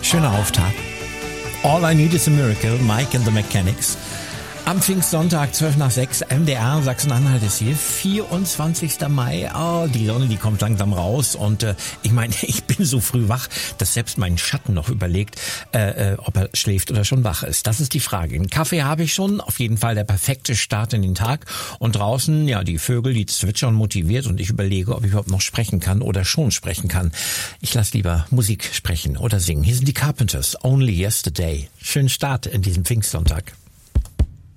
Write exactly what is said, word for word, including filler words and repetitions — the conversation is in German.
Schöner Auftakt. All I Need is a Miracle, Mike and the Mechanics. Am Pfingstsonntag, zwölf nach sechs, M D R Sachsen-Anhalt ist hier, vierundzwanzigster Mai. Oh, die Sonne, die kommt langsam raus und äh, ich meine, ich bin so früh wach, dass selbst mein Schatten noch überlegt, äh, äh, ob er schläft oder schon wach ist. Das ist die Frage. Einen Kaffee habe ich schon, auf jeden Fall der perfekte Start in den Tag. Und draußen, ja, die Vögel, die zwitschern motiviert und ich überlege, ob ich überhaupt noch sprechen kann oder schon sprechen kann. Ich lasse lieber Musik sprechen oder singen. Hier sind die Carpenters, Only Yesterday. Schönen Start in diesem Pfingstsonntag.